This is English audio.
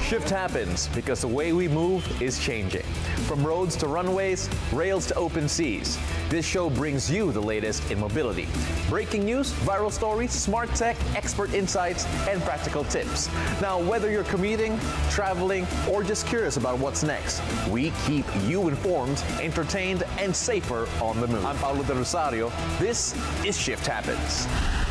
Shift happens because the way we move is changing. From roads to runways, rails to open seas, this show brings you the latest in mobility. Breaking news, viral stories, smart tech, expert insights, and practical tips. Now, whether you're commuting, traveling, or just curious about what's next, we keep you informed, entertained, and safer on the move. I'm Paulo De Rosario. This is Shift Happens.